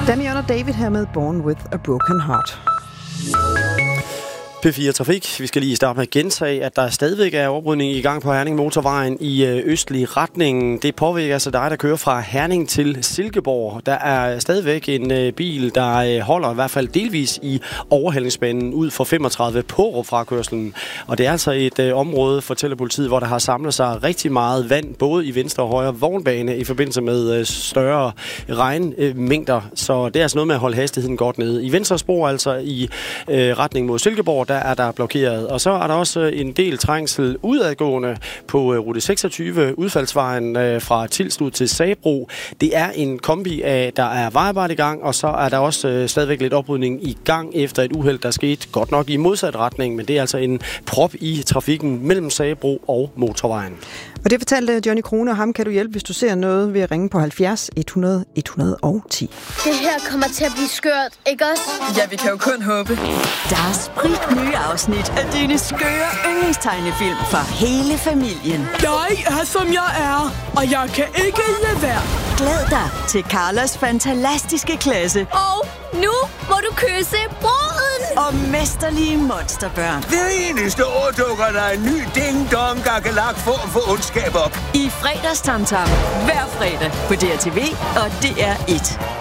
Damian og David her med Born with a Broken Heart. P4 Trafik. Vi skal lige starte med at gentage, at der stadigvæk er oprydning i gang på Herning Motorvejen i østlig retning. Det påvirker altså dig, der kører fra Herning til Silkeborg. Der er stadigvæk en bil, der holder i hvert fald delvis i overhalingsbanen ud for 35 på frakørslen. Og det er altså et område, fortæller politiet, hvor der har samlet sig rigtig meget vand, både i venstre og højre vognbane i forbindelse med større regnmængder. Så det er altså noget med at holde hastigheden godt nede. I venstre spor, altså i retning mod Silkeborg, der er der blokeret. Og så er der også en del trængsel udadgående på rute 26, udfaldsvejen fra Tilstud til Sabro. Det er en kombi af, der er vejarbejde i gang, og så er der også stadigvæk lidt oprydning i gang efter et uheld, der skete godt nok i modsat retning, men det er altså en prop i trafikken mellem Sabro og motorvejen. Og det fortalte Johnny Krone, og ham kan du hjælpe, hvis du ser noget ved at ringe på 70 100 110. Det her kommer til at blive skørt, ikke også? Ja, vi kan jo kun håbe. Der er spritnye afsnit af dine skøre yndlingstegnefilm for hele familien. Jeg er, som jeg er, og jeg kan ikke lade være. Glæd dig til Carlas fantastiske klasse. Og nu må du kysse bruden! Og mesterlige monsterbørn. Det eneste år dukker der en ny ding-dong gakkelak for at få ondskab op. I fredagstamtam hver fredag på DRTV og DR1.